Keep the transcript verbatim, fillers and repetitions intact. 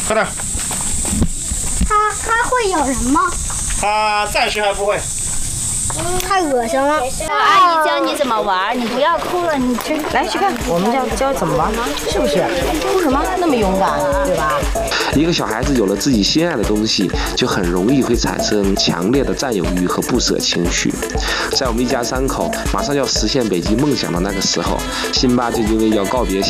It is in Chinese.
快点。 它它会咬人吗？ 它暂时还不会。 太恶心了！ 阿姨教你怎么玩，你不要哭了，你去来去看，我们教教怎么玩，是不是？哭什么？那么勇敢，对吧？ 一个小孩子有了自己心爱的东西，就很容易会产生强烈的占有欲和不舍情绪。在我们一家三口马上要实现北极梦想的那个时候，辛巴就因为要告别